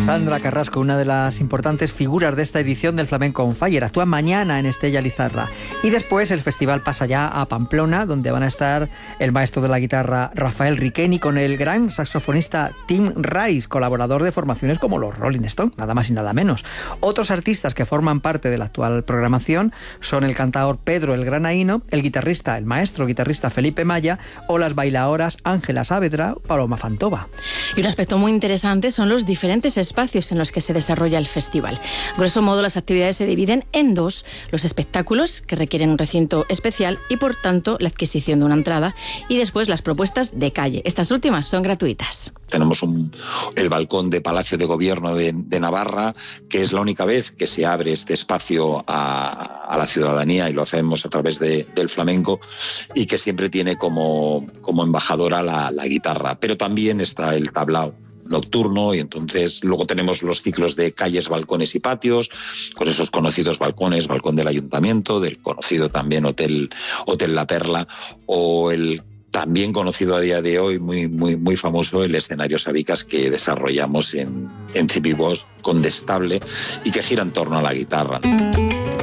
Sandra Carrasco, una de las importantes figuras de esta edición del Flamenco on Fire. Actúa mañana en Estella Lizarra. Y después el festival pasa ya a Pamplona, donde van a estar el maestro de la guitarra Rafael Riqueni con el gran saxofonista Tim Rice, colaborador de formaciones como los Rolling Stones, nada más y nada menos. Otros artistas que forman parte de la actual programación son el cantador Pedro el Granaíno, el maestro guitarrista Felipe Maya o las bailadoras Ángela Saavedra, Paloma Fantova. Y un aspecto muy interesante son los diferentes espacios en los que se desarrolla el festival. Grosso modo, las actividades se dividen en dos: los espectáculos, que requieren un recinto especial y, por tanto, la adquisición de una entrada, y después las propuestas de calle. Estas últimas son gratuitas. Tenemos el balcón de Palacio de Gobierno de Navarra, que es la única vez que se abre este espacio a la ciudadanía, y lo hacemos a través del flamenco, y que siempre tiene como embajadora la guitarra. Pero también está el tablao nocturno, y entonces luego tenemos los ciclos de calles, balcones y patios, con esos conocidos balcones, balcón del Ayuntamiento, del conocido también Hotel La Perla, o el también conocido a día de hoy, muy famoso, el escenario Sabicas, que desarrollamos en Cipibos Condestable y que gira en torno a la guitarra.